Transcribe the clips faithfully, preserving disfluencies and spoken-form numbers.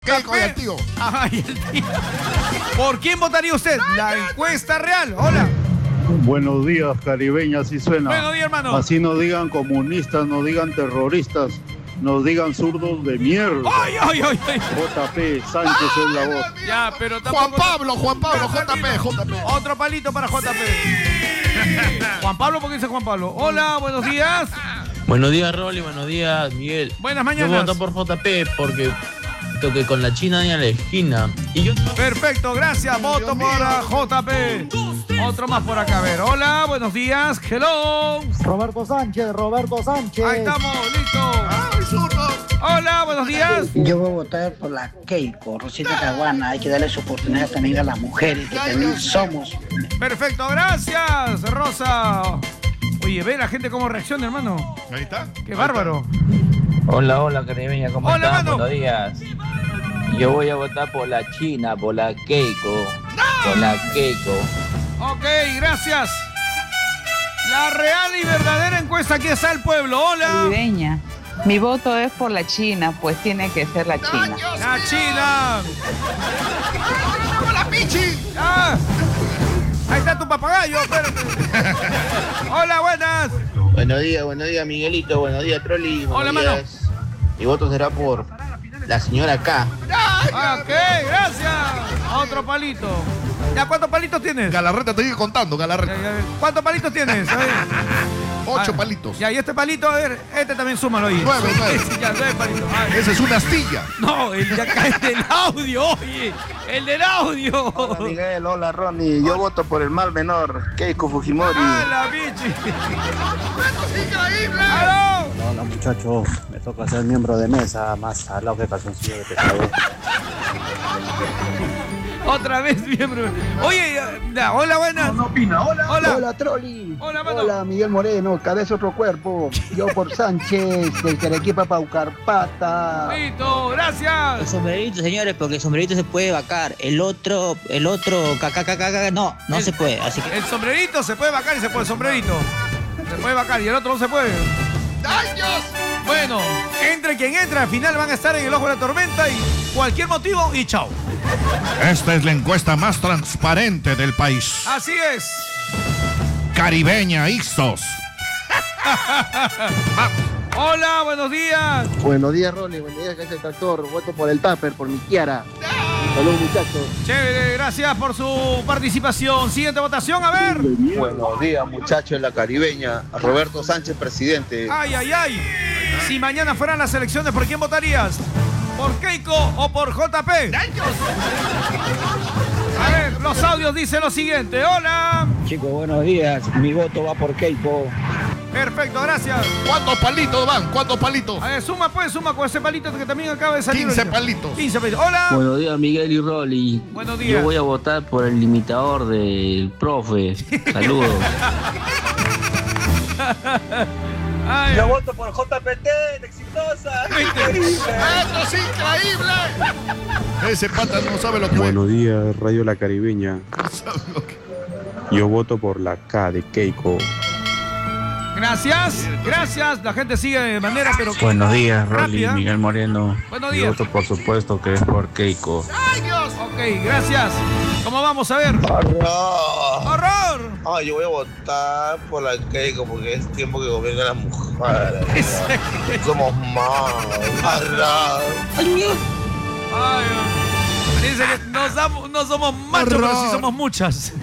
Keiko y el tío. Ajá, y el tío. ¿Por quién votaría usted? La encuesta real. Hola. Buenos días, caribeña, así suena. Buenos días, hermano. Así nos digan comunistas, nos digan terroristas, nos digan zurdos de mierda. ¡Ay, ay, ay! ay. J P Sánchez es la voz. Ya, pero Juan tampoco... Pablo, Juan Pablo, J P, J P. Otro palito para J P. Juan Pablo, ¿por qué dice Juan Pablo? Hola, buenos días. Buenos días, Rolly. Buenos días, Miguel. Buenas Yo mañanas. voto por J P porque toque con la China ni a la esquina. Y yo... Perfecto, gracias. Voto por J P. Otro más por acá. A ver, hola, buenos días. Hello. Roberto Sánchez, Roberto Sánchez. Ahí estamos, listo. ¡Ay, zurdo! Hola, buenos días. Yo voy a votar por la Keiko, Rosita Caguana. Hay que darle su oportunidad también a las mujeres, que también somos. Perfecto, gracias, Rosa. Oye, ve la gente cómo reacciona, hermano. Ahí está. Qué bárbaro. Hola, hola, caribeña, ¿cómo Hola, están? mano. Buenos días. Yo voy a votar por la China, por la Keiko, por la Keiko. Ok, gracias. La real y verdadera encuesta, aquí está el pueblo. Hola. Caribeña. Mi voto es por la China, pues tiene que ser la China. La China. ¡Hola, Pichi! Ah, ahí está tu papagayo, espérate. Hola, buenas. Buenos días, buenos días, Miguelito. Buenos días, Trolli. Buenos Hola, mano. días. Mi voto será por la señora K. Ok, gracias. Otro palito. ¿Ya cuántos palitos tienes? Galarreta te sigue contando, Ya, Galarreta. ya, ¿cuántos palitos tienes? A ver. Ocho Ah, palitos. Ya, y este palito, a ver, este también súmalo ahí. Nueve, nueve. Sí, ya, nueve palitos. Ah, Esa es una astilla. no, el de acá es del audio, oye. El del audio. Hola Miguel, hola Ronnie. Yo voto por el mal menor, Keiko Fujimori. ¡Ah, la bichi! ¡Aló! Hola muchachos, me toca ser miembro de mesa, más salado que calzoncillo de pescado. Otra vez miembro. Oye, ya, hola, buenas. No opina, hola. Hola. Hola Trolli. Hola, mano. Hola Miguel Moreno, cabeza otro cuerpo. Yo por Sánchez, del Carequipa Paucarpata. Listo, gracias. El sombrerito, señores, porque el sombrerito se puede vacar. El otro, el otro, caca, caca, caca, no, no El- se puede. Así que El sombrerito se puede vacar y se puede el sombrerito. Se puede vacar y el otro no se puede. ¡Ay, Dios! Bueno, entre quien entra, al final van a estar en el ojo de la tormenta y cualquier motivo y chao. Esta es la encuesta más transparente del país. Así es. Caribeña Ixtos. Hola, buenos días. Buenos días Ronnie, buenos días que es el tractor. Voto por el Tupper, por mi Kiara. Saludos muchachos. Chévere, gracias por su participación. Siguiente votación, a ver. Buenos días, muchachos de la Caribeña. Roberto Sánchez, presidente. Ay, ay, ay. Si mañana fueran las elecciones, ¿por quién votarías? ¿Por Keiko o por J P? A ver, los audios dicen lo siguiente. Hola. Chicos, buenos días. Mi voto va por Keiko. Perfecto, gracias. ¿Cuántos palitos van? ¿Cuántos palitos? A ver, suma pues, suma con ese palito que también acaba de salir. quince ahorita. palitos. quince palitos. Hola. Buenos días, Miguel y Rolly. Buenos días. Yo voy a votar por el limitador del profe. Saludos. Ay, Yo voto por J P T, la exitosa. ¡Esto es increíble! Ese pata no sabe lo que ve. Buenos días, Radio La Caribeña. No sabe lo que... Yo voto por la K de Keiko. gracias, gracias. La gente sigue de manera, pero Buenos días, Rolly, rápida. Miguel Moreno. Buenos Mi días. voto, por supuesto, que es por Keiko. ¡Ay, Dios! Ok, gracias. ¿Cómo vamos a ver? ¡Horror! ¡Horror! Ay, yo voy a votar por la Keiko porque es tiempo que gobierna las mujeres. Somos más. ¡Horror! Ay, dice que no, somos- no somos machos, pero sí Horror. somos muchas.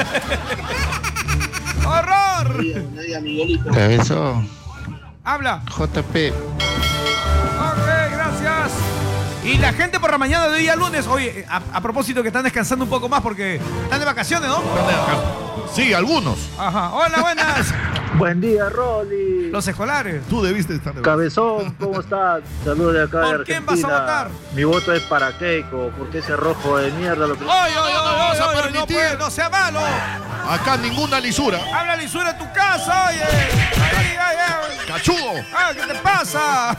¡Horror! Buenos días, Miguelito. Cabezón, Habla. J P. Ok, gracias. Y la gente por la mañana de día lunes, oye, a, a propósito que están descansando un poco más porque están de vacaciones, ¿no? Sí, algunos. Ajá. Hola, buenas. Buen día Rolly. Los escolares. Tú debiste estar de Cabezón, ¿cómo estás? Saludos de acá de ¿Por Argentina. quién vas a votar? Mi voto es para Keiko, porque ese rojo de mierda lo que... ¡Oye, oye, oye! no vamos a oye, no permitir. puede, no sea malo! Acá ninguna lisura. ¡Habla lisura en tu casa, oye! ¡Ay, ay, ay! ¡Cachudo! ¡Ah, qué te pasa!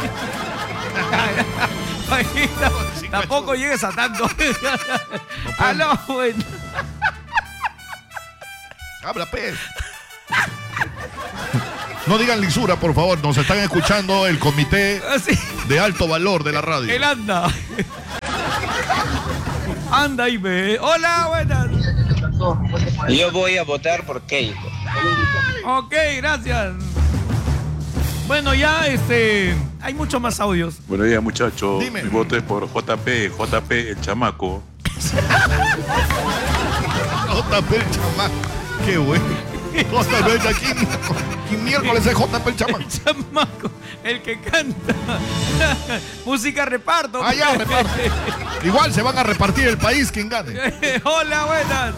Ay, no, tampoco llegues a tanto. Aló, bueno. Habla, pez. No digan lisura, por favor. Nos están escuchando el comité Así, de alto valor de la radio. él anda. Anda y ve. Hola, buenas. Yo voy a votar por Keiko. Ok, gracias. Bueno, ya este, hay muchos más audios. Buenos días, muchachos. Dime. Mi voto es por J P, J P el chamaco. J P el chamaco. Qué bueno. J P aquí. Y miércoles es J P el chamaco. El chamaco, el que canta. Música reparto. Ah, ya, reparto. Igual se van a repartir el país quien gane. Hola, buenas.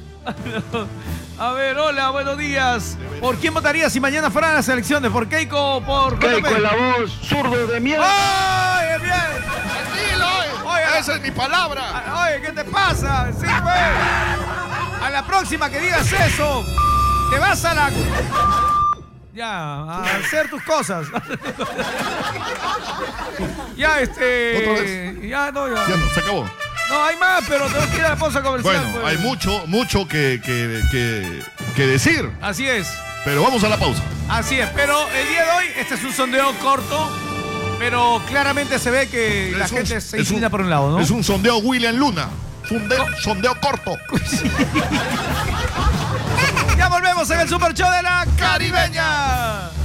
A ver, hola, buenos días. ¿Por quién votarías si mañana fueran las elecciones? ¿Por Keiko o por Keiko es la voz, zurdo de mierda. ¡Oye, bien! Tranquilo, oye. Oye, Esa es mi palabra. Oye, ¿qué te pasa? Sí, güey. A la próxima que digas eso, te vas a la... Ya, a hacer tus cosas. Ya, este... ¿Otra vez? Ya, no, ya. Ya no, se acabó. No, hay más, pero tengo que ir a la pausa comercial. Bueno, pues. hay mucho, mucho que, que, que, que decir. Así es. Pero vamos a la pausa. Así es, pero el día de hoy, este es un sondeo corto, pero claramente se ve que la Es un- gente se es inclina un- por un lado, ¿no? Es un sondeo William Luna. Sondeo, sondeo corto. Ya volvemos en el Super Show de la Caribeña.